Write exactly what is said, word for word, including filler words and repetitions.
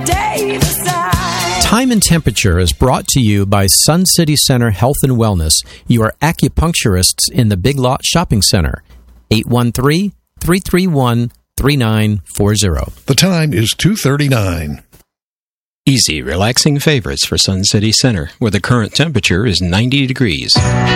day beside. Time and Temperature is brought to you by Sun City Center Health and Wellness, your acupuncturists in the Big Lot Shopping Center. eight one three, three three one, three nine four zero. The time is two thirty-nine. Easy, relaxing favorites for Sun City Center, where the current temperature is ninety degrees.